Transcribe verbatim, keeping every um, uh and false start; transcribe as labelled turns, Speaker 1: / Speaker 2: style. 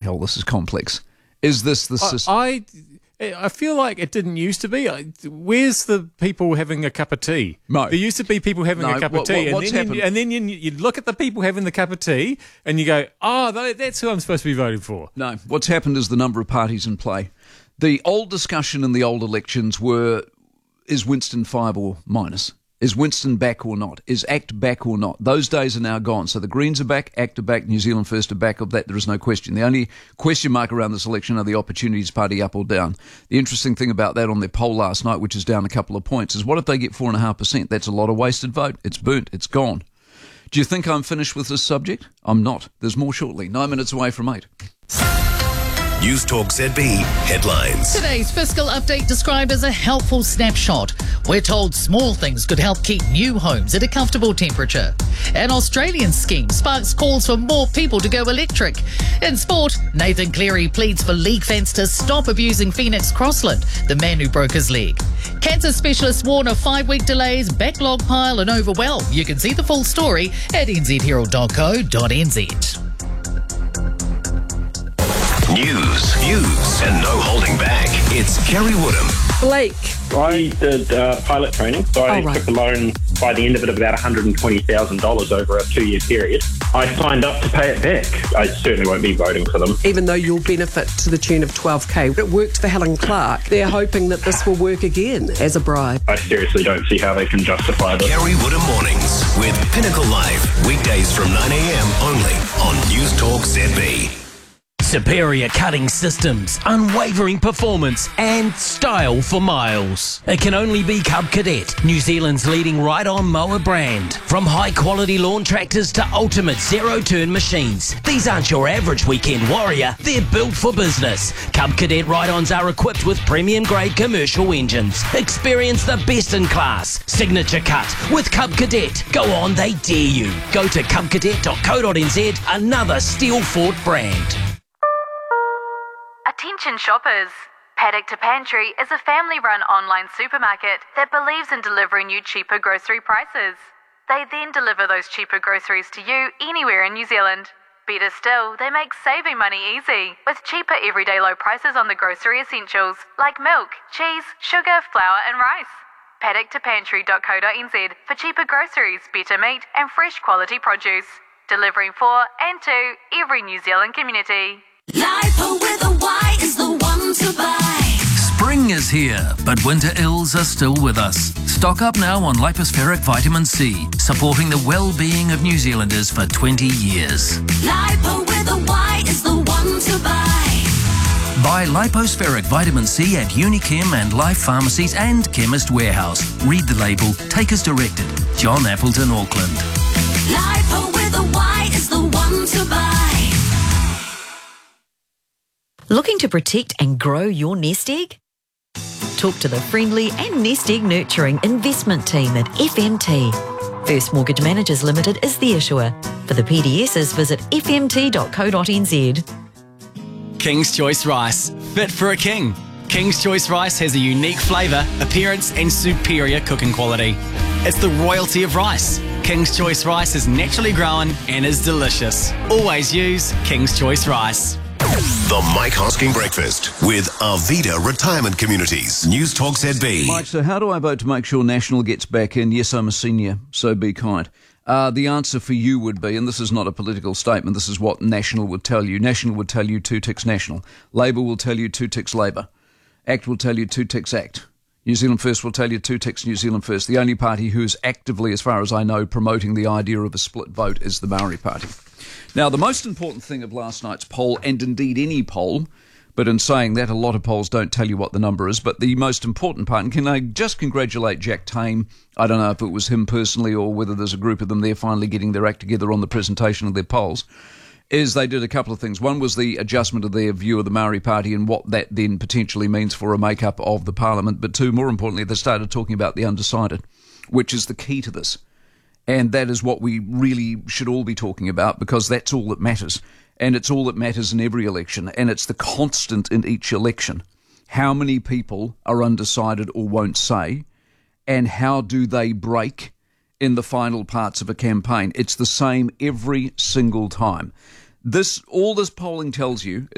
Speaker 1: hell this is complex. Is this the system?
Speaker 2: I, I feel like it didn't used to be. Where's the people having a cup of tea?
Speaker 1: No.
Speaker 2: There used to be people having
Speaker 1: No,
Speaker 2: a cup
Speaker 1: what-
Speaker 2: of tea.
Speaker 1: what- what's
Speaker 2: and then, you,
Speaker 1: happened-
Speaker 2: and then you, you look at the people having the cup of tea and you go, oh, tho- that's who I'm supposed to be voting for.
Speaker 1: No. What's happened is the number of parties in play. The old discussion in the old elections were, is Winston five or minus? Is Winston back or not? Is ACT back or not? Those days are now gone. So the Greens are back, ACT are back, New Zealand First are back. Of that, there is no question. The only question mark around this election are the Opportunities Party up or down. The interesting thing about that on their poll last night, which is down a couple of points, is what if they get four point five percent? That's a lot of wasted vote. It's burnt. It's gone. Do you think I'm finished with this subject? I'm not. There's more shortly. Nine minutes away from eight.
Speaker 3: News Talk Z B headlines.
Speaker 4: Today's fiscal update described as a helpful snapshot. We're told small things could help keep new homes at a comfortable temperature. An Australian scheme sparks calls for more people to go electric. In sport, Nathan Cleary pleads for league fans to stop abusing Phoenix Crossland, the man who broke his leg. Cancer specialists warn of five-week delays, backlog pile and overwhelm. You can see the full story at n z herald dot co dot n z.
Speaker 3: News, views, and no holding back. It's Kerry Woodham.
Speaker 5: Blake.
Speaker 6: I did uh, pilot training, so I
Speaker 5: Oh, right.
Speaker 6: took a loan by the end of it of about one hundred twenty thousand dollars over a two-year period. I signed up to pay it back. I certainly won't be voting for them.
Speaker 5: Even though you'll benefit to the tune of twelve K, it worked for Helen Clark. They're hoping that this will work again as a bribe.
Speaker 6: I seriously don't see how they can justify this.
Speaker 3: Kerry Woodham Mornings with Pinnacle Live. Weekdays from nine a.m. only on News Talk Z B.
Speaker 7: Superior cutting systems, unwavering performance and style for miles. It can only be Cub Cadet, New Zealand's leading ride-on mower brand. From high-quality lawn tractors to ultimate zero-turn machines, these aren't your average weekend warrior, they're built for business. Cub Cadet ride-ons are equipped with premium-grade commercial engines. Experience the best in class. Signature cut with Cub Cadet. Go on, they dare you. Go to cub cadet dot co dot n z, another steel-fought brand.
Speaker 8: Attention shoppers! Paddock to Pantry is a family-run online supermarket that believes in delivering you cheaper grocery prices. They then deliver those cheaper groceries to you anywhere in New Zealand. Better still, they make saving money easy, with cheaper everyday low prices on the grocery essentials like milk, cheese, sugar, flour and rice. paddock to pantry dot co dot n z for cheaper groceries, better meat and fresh quality produce. Delivering for and to every New Zealand community.
Speaker 9: Lipo with a Y is the one to buy.
Speaker 10: Spring is here, but winter ills are still with us. Stock up now on Lipospheric Vitamin C, supporting the well-being of New Zealanders for twenty years.
Speaker 9: Lipo with a Y is the one to buy.
Speaker 10: Buy Lipospheric Vitamin C at Unichem and Life Pharmacies and Chemist Warehouse. Read the label, take as directed. John Appleton, Auckland.
Speaker 9: Lipo with a Y is the one to buy.
Speaker 11: Looking to protect and grow your nest egg? Talk to the friendly and nest egg nurturing investment team at F M T. First Mortgage Managers Limited is the issuer. For the P D Ss, visit f m t dot co dot n z.
Speaker 12: King's Choice Rice, fit for a king. King's Choice Rice has a unique flavour, appearance and superior cooking quality. It's the royalty of rice. King's Choice Rice is naturally grown and is delicious. Always use King's Choice Rice.
Speaker 3: The Mike Hosking Breakfast with Arvida Retirement Communities. News Talk Z B.
Speaker 1: Mike, so how do I vote to make sure National gets back in? Yes, I'm a senior, so be kind. Uh, the answer for you would be, and this is not a political statement, this is what National would tell you. National would tell you two ticks National. Labour will tell you two ticks Labour. ACT will tell you two ticks ACT. New Zealand First will tell you two ticks New Zealand First. The only party who's actively, as far as I know, promoting the idea of a split vote is the Maori Party. Now, the most important thing of last night's poll, and indeed any poll, but in saying that, a lot of polls don't tell you what the number is, but the most important part, and can I just congratulate Jack Tame? I don't know if it was him personally or whether there's a group of them there finally getting their act together on the presentation of their polls, is they did a couple of things. One was the adjustment of their view of the Maori Party and what that then potentially means for a make-up of the parliament, but two, more importantly, they started talking about the undecided, which is the key to this. And that is what we really should all be talking about, because that's all that matters. And it's all that matters in every election. And it's the constant in each election. How many people are undecided or won't say, and how do they break in the final parts of a campaign? It's the same every single time. This, all this polling tells you